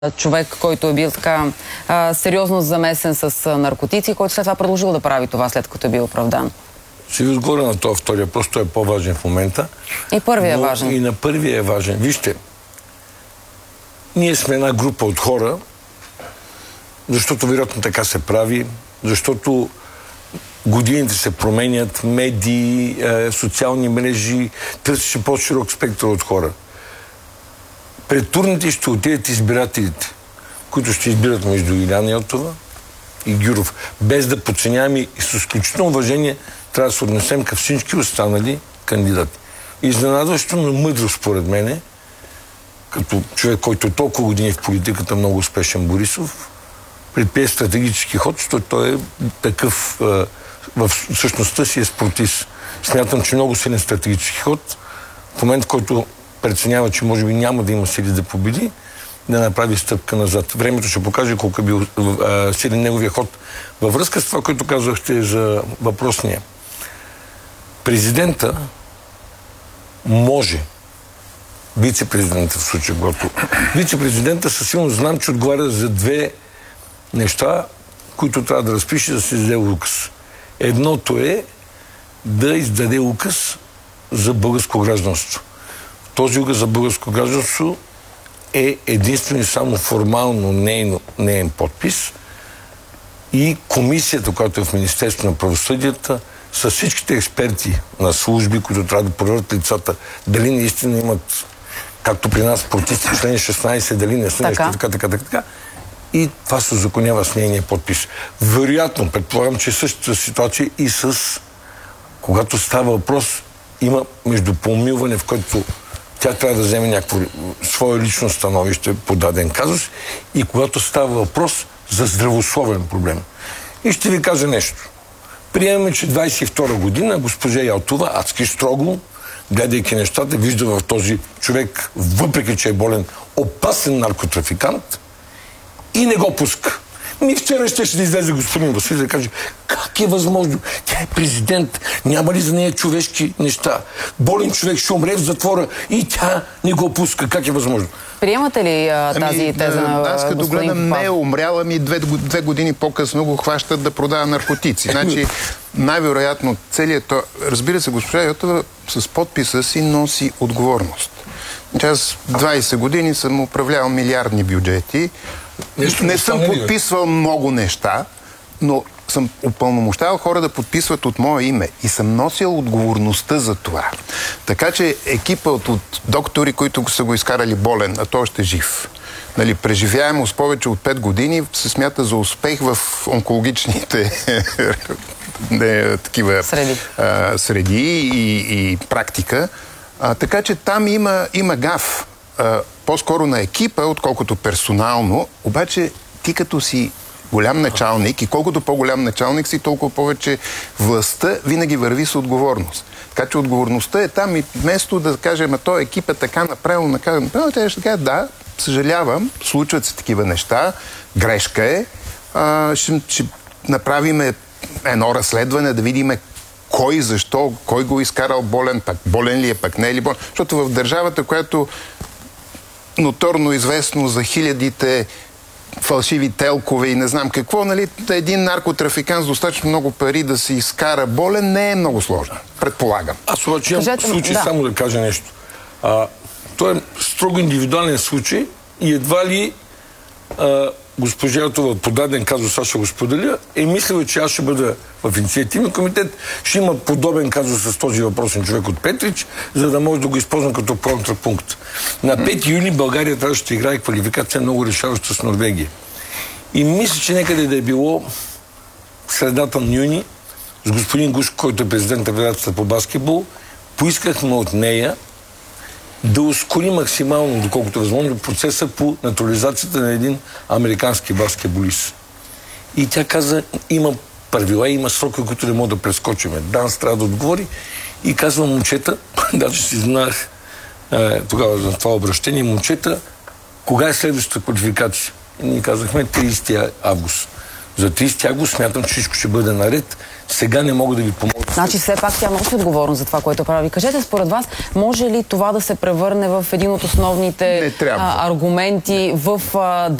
човек, който е бил така сериозно замесен с наркотици, който след това продължил да прави това, след като е бил оправдан? Ще ви отговоря на това втория, просто е по-важен в момента. И първият е важен. И на първия е важен. Вижте, ние сме една група от хора, защото вероятно така се прави, защото годините се променят, медии, социални мрежи, търсеше по-широк спектър от хора. Пред турните ще отидат избирателите, които ще избират между Илиян Йотова и Гюров. Без да подценяваме и с изключително уважение трябва да се отнесем към всички останали кандидати. Изненадващо, но мъдро според мене, като човек, който е толкова години в политиката, много успешен Борисов, предприе стратегически ход, защото той е такъв в същността си е спортист. Смятам, че много силен стратегически ход. В момент, в който преценява, че може би няма да има сили да победи, да направи стъпка назад. Времето ще покаже колко е бил силен неговия ход. Във връзка с това, което казахте за въпросния. Президента може, вице-президента в случая, когато вице-президента със сигурност знам, че отговаря за две неща, които трябва да разпише, да се издаде указ. Едното е да издаде указ за българско гражданство. Този указ за българско гражданство е единствено и само формално неин подпис и комисията, която е в Министерството на правосъдията, с всичките експерти на служби, които трябва да проверят лицата, дали наистина имат, както при нас, спортисти, член 16, дали не са нещо така. И това се узаконява с нейния подпис. Вероятно, предполагам, че същата ситуация и с когато става въпрос, има между помилване, в което тя трябва да вземе някакво свое лично становище по даден казус и когато става въпрос за здравословен проблем. И ще ви кажа нещо. Приемаме, че 22 година госпожа Йотова адски строго, гледайки нещата, вижда в този човек, въпреки че е болен, опасен наркотрафикант и не го пуска. Вчера ще да излезе господин Василев да каже как е възможно? Тя е президент, няма ли за нея човешки неща? Болен човек ще умре в затвора и тя не го пуска. Как е възможно? Приемате ли тази теза на аз като господин гледам, Попов? не е умряла, две години по-късно го хващат да продава наркотици. Значи, най-вероятно целият то... Разбира се, госпожа Йотова с подписа си носи отговорност. Аз 20 години съм управлявал милиардни бюджети. Не съм подписвал много неща, но съм упълномощавал хора да подписват от мое име и съм носил отговорността за това. Така че екипа от доктори, които са го изкарали болен, а той още жив, преживяемост повече от 5 години, се смята за успех в онкологичните среди и практика. Така че там има гаф. По-скоро на екипа, отколкото персонално, обаче ти като си голям началник и колкото по-голям началник си, толкова повече властта винаги върви с отговорност. Така че отговорността е там и вместо да кажем, този екип е така направил, тя ще каже, да, съжалявам, случват се такива неща, грешка е, ще направим едно разследване, да видим кой, защо, кой го изкарал болен, пък болен ли е, пък не е ли болен. Защото в държавата, която ноторно известно за хилядите фалшиви телкове и не знам какво, един наркотрафикант с достатъчно много пари да си изкара болен не е много сложно, предполагам. Аз обаче имам случай само да кажа нещо. Той е строго индивидуален случай и едва ли госпожа Йотова по даден казус, аз ще го споделя, е мислила, че аз ще бъда в инициативен комитет, ще има подобен казус с този въпросен човек от Петрич, за да може да го използвам като контрапункт. На 5 юли България трябваше да играе квалификация много решаваща с Норвегия. И мисля, че някъде да е било в средата на юни с господин Гушко, който е президент на Федерацията по баскетбол, поискахме от нея да ускори максимално, доколкото е възможно, процеса по натурализацията на един американски баскетболист. И тя каза, има правила, има сроки, които не мога да прескочиме. Данс трябва да отговори и казва, момчета, даже си знаех тогава за това обращение, момчета, кога е следващата квалификация? И ние казахме 30 август. За 30 август смятам, че всичко ще бъде наред. Сега не мога да ви помогна. Значи все пак тя носи отговорност за това, което прави. Кажете, според вас, може ли това да се превърне в един от основните аргументи в